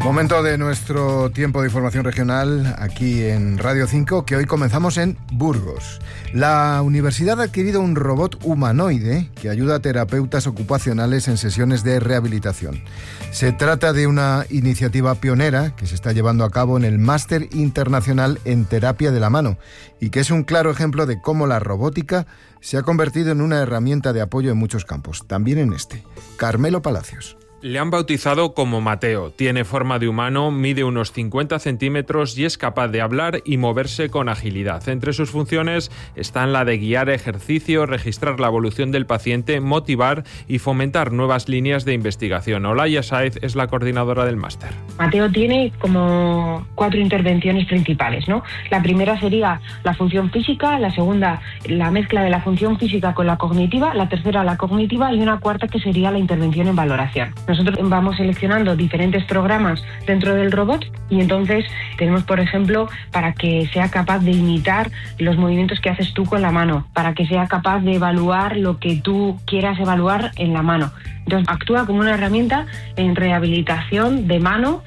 Momento de nuestro tiempo de información regional aquí en Radio 5, que hoy comenzamos en Burgos. La universidad ha adquirido un robot humanoide que ayuda a terapeutas ocupacionales en sesiones de rehabilitación. Se trata de una iniciativa pionera que se está llevando a cabo en el Máster Internacional en Terapia de la Mano y que es un claro ejemplo de cómo la robótica se ha convertido en una herramienta de apoyo en muchos campos, también en este. Carmelo Palacios. Le han bautizado como Mateo. Tiene forma de humano, mide unos 50 centímetros y es capaz de hablar y moverse con agilidad. Entre sus funciones están la de guiar ejercicio, registrar la evolución del paciente, motivar y fomentar nuevas líneas de investigación. Olaya Sáez es la coordinadora del máster. Mateo tiene como 4 intervenciones principales, ¿no? La primera sería la función física, la segunda la mezcla de la función física con la cognitiva, la tercera la cognitiva y una cuarta que sería la intervención en valoración. Nosotros vamos seleccionando diferentes programas dentro del robot y entonces tenemos, por ejemplo, para que sea capaz de imitar los movimientos que haces tú con la mano, para que sea capaz de evaluar lo que tú quieras evaluar en la mano. Entonces actúa como una herramienta en rehabilitación de mano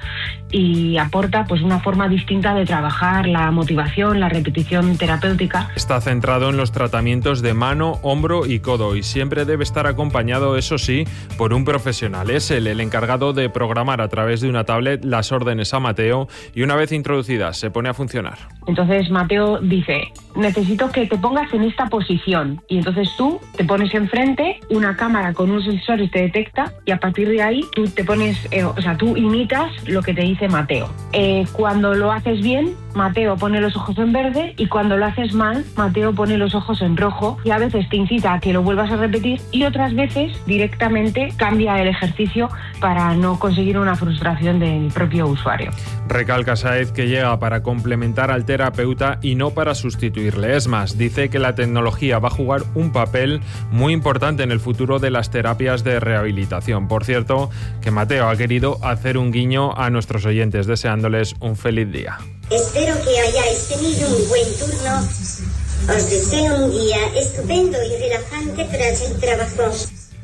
y aporta pues una forma distinta de trabajar la motivación, la repetición terapéutica. Está centrado en los tratamientos de mano, hombro y codo y siempre debe estar acompañado, eso sí, por un profesional. Es él el encargado de programar a través de una tablet las órdenes a Mateo y una vez introducidas se pone a funcionar. Entonces Mateo dice, necesito que te pongas en esta posición y entonces tú te pones enfrente, una cámara con unos sensores te detecta y a partir de ahí tú te pones, tú imitas lo que te dice Mateo. Cuando lo haces bien, Mateo pone los ojos en verde y cuando lo haces mal, Mateo pone los ojos en rojo y a veces te incita a que lo vuelvas a repetir y otras veces directamente cambia el ejercicio para no conseguir una frustración del propio usuario. Recalca Sáez que llega para complementar al terapeuta y no para sustituirle. Es más, dice que la tecnología va a jugar un papel muy importante en el futuro de las terapias de rehabilitación. Por cierto, que Mateo ha querido hacer un guiño a nuestros oyentes, deseándoles un feliz día. Espero que hayáis tenido un buen turno. Os deseo un día estupendo y relajante tras el trabajo.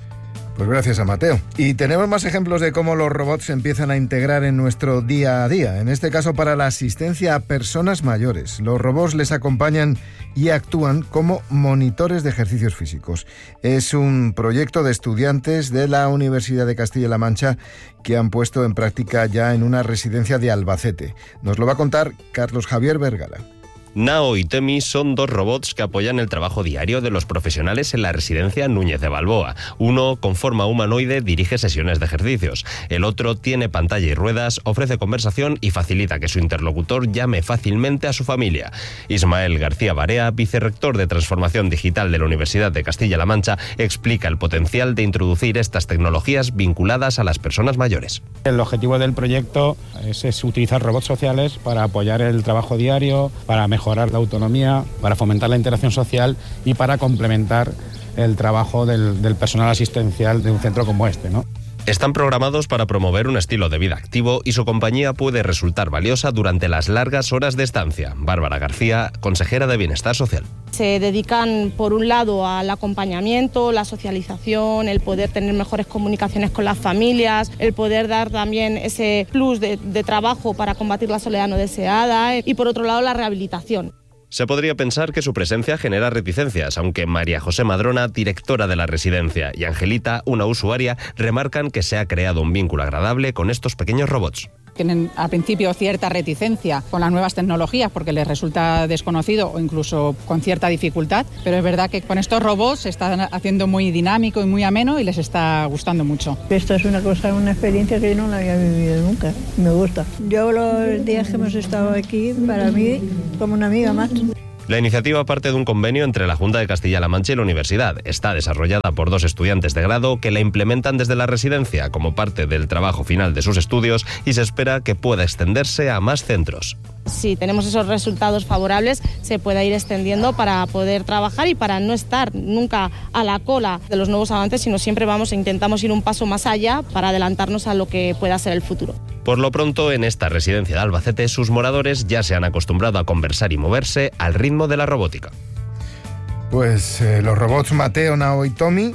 Pues gracias a Mateo. Y tenemos más ejemplos de cómo los robots se empiezan a integrar en nuestro día a día. En este caso para la asistencia a personas mayores. Los robots les acompañan y actúan como monitores de ejercicios físicos. Es un proyecto de estudiantes de la Universidad de Castilla-La Mancha que han puesto en práctica ya en una residencia de Albacete. Nos lo va a contar Carlos Javier Vergara. Nao y Temi son 2 robots que apoyan el trabajo diario de los profesionales en la residencia Núñez de Balboa. Uno, con forma humanoide, dirige sesiones de ejercicios. El otro tiene pantalla y ruedas, ofrece conversación y facilita que su interlocutor llame fácilmente a su familia. Ismael García Barea, vicerrector de Transformación Digital de la Universidad de Castilla-La Mancha, explica el potencial de introducir estas tecnologías vinculadas a las personas mayores. El objetivo del proyecto es utilizar robots sociales para apoyar el trabajo diario, para mejorar la autonomía, para fomentar la interacción social y para complementar el trabajo del personal asistencial de un centro como este, ¿no? Están programados para promover un estilo de vida activo y su compañía puede resultar valiosa durante las largas horas de estancia. Bárbara García, consejera de Bienestar Social. Se dedican, por un lado, al acompañamiento, la socialización, el poder tener mejores comunicaciones con las familias, el poder dar también ese plus de trabajo para combatir la soledad no deseada y, por otro lado, la rehabilitación. Se podría pensar que su presencia genera reticencias, aunque María José Madrona, directora de la residencia, y Angelita, una usuaria, remarcan que se ha creado un vínculo agradable con estos pequeños robots. Tienen al principio cierta reticencia con las nuevas tecnologías porque les resulta desconocido o incluso con cierta dificultad, pero es verdad que con estos robots se están haciendo muy dinámico y muy ameno y les está gustando mucho. Esta es una experiencia que yo no la había vivido nunca, me gusta. Yo los días que hemos estado aquí, para mí, como una amiga más. La iniciativa parte de un convenio entre la Junta de Castilla-La Mancha y la universidad. Está desarrollada por 2 estudiantes de grado que la implementan desde la residencia como parte del trabajo final de sus estudios y se espera que pueda extenderse a más centros. Si tenemos esos resultados favorables, se pueda ir extendiendo para poder trabajar y para no estar nunca a la cola de los nuevos avances, sino siempre intentamos ir un paso más allá para adelantarnos a lo que pueda ser el futuro. Por lo pronto, en esta residencia de Albacete, sus moradores ya se han acostumbrado a conversar y moverse al ritmo de la robótica. Pues los robots Mateo, Nao y Tommy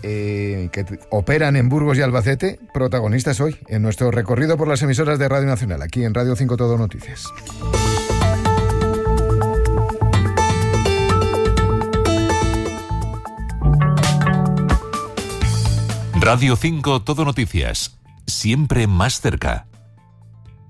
que operan en Burgos y Albacete, protagonistas hoy en nuestro recorrido por las emisoras de Radio Nacional, aquí en Radio 5 Todo Noticias. Radio 5 Todo Noticias, siempre más cerca.